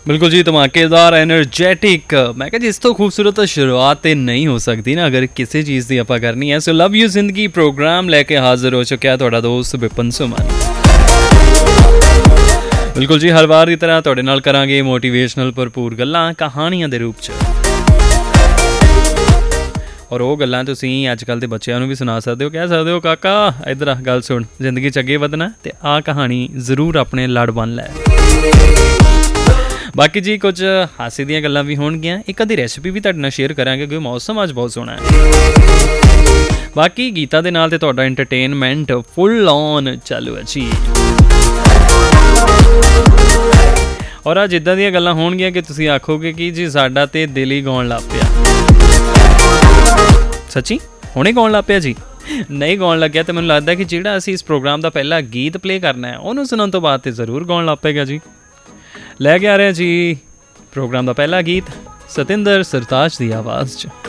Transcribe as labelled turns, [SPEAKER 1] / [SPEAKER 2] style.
[SPEAKER 1] ਬਿਲਕੁਲ ਜੀ, ਧਮਾਕੇਦਾਰ ਐਨਰਜੈਟਿਕ। ਮੈਂ ਕਿਹਾ ਜੀ ਇਸ ਤੋਂ ਖੂਬਸੂਰਤ ਸ਼ੁਰੂਆਤ ਤੇ ਨਹੀਂ ਹੋ ਸਕਦੀ ਨਾ ਅਗਰ ਕਿਸੇ ਚੀਜ਼ ਦੀ ਆਪਾਂ ਕਰਨੀ ਹੈ। ਸੋ ਲਵ ਯੂ ਜ਼ਿੰਦਗੀ ਪ੍ਰੋਗਰਾਮ ਲੈ ਕੇ ਹਾਜ਼ਰ ਹੋ ਚੁੱਕਿਆ ਤੁਹਾਡਾ ਦੋਸਤ ਵਿਪਨ ਸੁਮਨ। ਬਿਲਕੁਲ ਜੀ, ਹਰ ਵਾਰ ਦੀ ਤਰ੍ਹਾਂ ਤੁਹਾਡੇ ਨਾਲ ਕਰਾਂਗੇ ਮੋਟੀਵੇਸ਼ਨਲ ਭਰਪੂਰ ਗੱਲਾਂ ਕਹਾਣੀਆਂ ਦੇ ਰੂਪ 'ਚ। ਔਰ ਉਹ ਗੱਲਾਂ ਤੁਸੀਂ ਅੱਜ ਕੱਲ੍ਹ ਦੇ ਬੱਚਿਆਂ ਨੂੰ ਵੀ ਸੁਣਾ ਸਕਦੇ ਹੋ। ਕਹਿ ਸਕਦੇ ਹੋ ਕਾਕਾ ਇੱਧਰ ਆ, ਗੱਲ ਸੁਣ, ਜ਼ਿੰਦਗੀ 'ਚ ਅੱਗੇ ਵਧਣਾ ਤੇ ਆਹ ਕਹਾਣੀ ਜ਼ਰੂਰ ਆਪਣੇ ਲੜ ਬਣ ਲੈ। ਬਾਕੀ ਜੀ ਕੁਝ ਹਾਸੇ ਦੀਆਂ ਗੱਲਾਂ ਵੀ ਹੋਣਗੀਆਂ, ਇੱਕ ਅੱਧੀ ਰੈਸਿਪੀ ਵੀ ਤੁਹਾਡੇ ਨਾਲ ਸ਼ੇਅਰ ਕਰਾਂਗੇ ਕਿਉਂਕਿ ਮੌਸਮ ਅੱਜ ਬਹੁਤ ਸੋਹਣਾ ਹੈ। ਬਾਕੀ ਗੀਤਾਂ ਦੇ ਨਾਲ ਤੇ ਤੁਹਾਡਾ ਐਂਟਰਟੇਨਮੈਂਟ ਫੁੱਲ ਔਨ ਚਾਲੂ ਹੈ ਜੀ। ਔਰ ਅੱਜ ਇੱਦਾਂ ਦੀਆਂ ਗੱਲਾਂ ਹੋਣਗੀਆਂ ਕਿ ਤੁਸੀਂ ਆਖੋਗੇ ਕਿ ਜੀ ਸਾਡਾ ਤੇ ਦਿਲ ਹੀ ਗਾਉਣ ਲੱਗ ਪਿਆ। ਸੱਚੀ ਹੁਣੇ ਗਾਉਣ ਲੱਗ ਪਿਆ ਜੀ? ਨਹੀਂ ਗਾਉਣ ਲੱਗਿਆ ਤਾਂ ਮੈਨੂੰ ਲੱਗਦਾ ਕਿ ਜਿਹੜਾ ਅਸੀਂ ਇਸ ਪ੍ਰੋਗਰਾਮ ਦਾ ਪਹਿਲਾ ਗੀਤ ਪਲੇ ਕਰਨਾ ਹੈ ਉਹਨੂੰ ਸੁਣਨ ਤੋਂ ਬਾਅਦ ਤੇ ਜ਼ਰੂਰ ਗਾਉਣ ਲੱਗ ਪਏਗਾ ਜੀ। ਲੈ ਕੇ ਆ ਰਿਹਾ ਜੀ ਪ੍ਰੋਗਰਾਮ ਦਾ ਪਹਿਲਾ ਗੀਤ ਸਤਿੰਦਰ ਸਰਤਾਜ ਦੀ ਆਵਾਜ਼ 'ਚ।